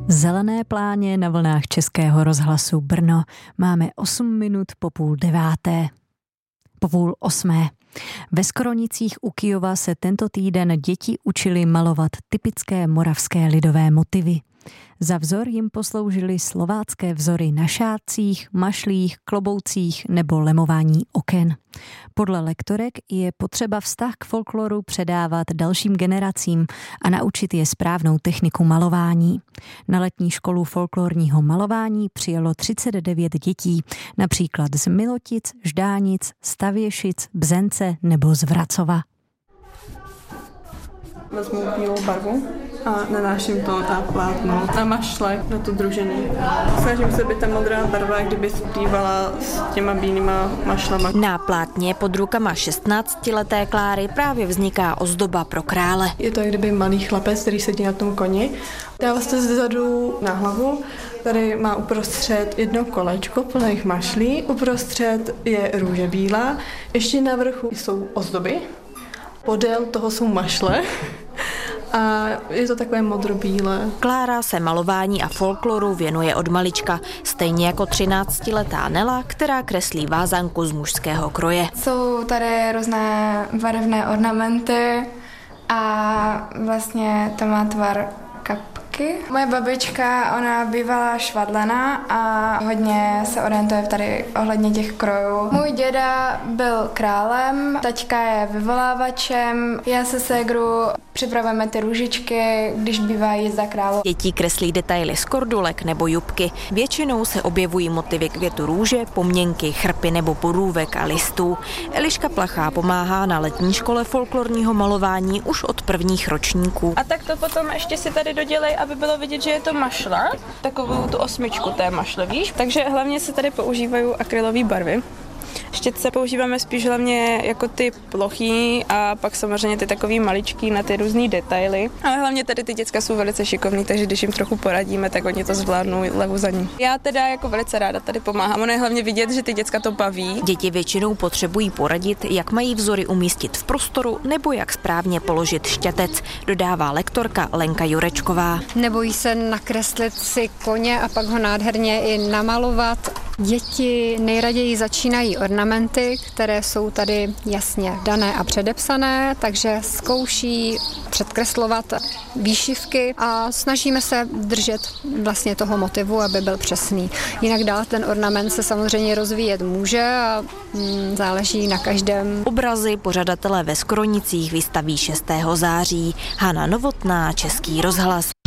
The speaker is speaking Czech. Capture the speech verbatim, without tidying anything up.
Zelené pláně na vlnách Českého rozhlasu Brno. Máme osm minut po půl deváté. Po půl osmé. Ve Skoronicích u Kyjova se tento týden děti učili malovat typické moravské lidové motivy. Za vzor jim posloužily slovácké vzory na šátcích, mašlích, kloboucích nebo lemování oken. Podle lektorek je potřeba vztah k folkloru předávat dalším generacím a naučit je správnou techniku malování. Na letní školu folklorního malování přijelo třicet devět dětí, například z Milotic, Ždánic, Stavěšic, Bzence nebo z Vracova. Vezmu bílou barvu a nanáším to na plátno, na mašle, na to družení. Snažím se, aby ta modrá barva kdyby splývala s těma bílýma mašlama. Na plátně pod rukama šestnáctileté Kláry právě vzniká ozdoba pro krále. Je to jak kdyby malý chlapec, který sedí na tom koni. Dává se zezadu na hlavu. Tady má uprostřed jedno kolečko plných mašlí. Uprostřed je růže bílá. Ještě na vrchu jsou ozdoby. Podél toho jsou mašle a je to takové modrobílé. Klára se malování a folkloru věnuje od malička, stejně jako třináctiletá Nela, která kreslí vázanku z mužského kroje. Jsou tady různé barevné ornamenty a vlastně to má tvar kapky. Moje babička, ona bývala švadlená a hodně se orientuje tady ohledně těch krojů. Můj děda byl králem, taťka je vyvolávačem, já se ségru připravujeme ty růžičky, když bývá jízda králu. Děti kreslí detaily z kordulek nebo jupky. Většinou se objevují motivy květu růže, poměnky, chrpy nebo porůvek a listů. Eliška Plachá pomáhá na letní škole folklorního malování už od prvních ročníků. A tak to potom ještě si tady dodělej, aby bylo vidět, že je to mašla, takovou tu osmičku té mašle, víš? Takže hlavně se tady používají akrylové barvy. Štětce používáme spíš hlavně jako ty plochý a pak samozřejmě ty takový maličký na ty různý detaily. Ale hlavně tady ty děcka jsou velice šikovní, takže když jim trochu poradíme, tak oni to zvládnou levu za ní. Já teda jako velice ráda tady pomáhám. Ono je hlavně vidět, že ty děcka to baví. Děti většinou potřebují poradit, jak mají vzory umístit v prostoru nebo jak správně položit štětec, dodává lektorka Lenka Jurečková. Nebojí se nakreslit si koně a pak ho nádherně i namalovat. Děti nejraději začínají ornamenty, které jsou tady jasně dané a předepsané, takže zkouší předkreslovat výšivky a snažíme se držet vlastně toho motivu, aby byl přesný. Jinak dál ten ornament se samozřejmě rozvíjet může a mm, záleží na každém. Obrazy pořadatelé ve Skoronicích vystaví šestého září. Hana Novotná, Český rozhlas.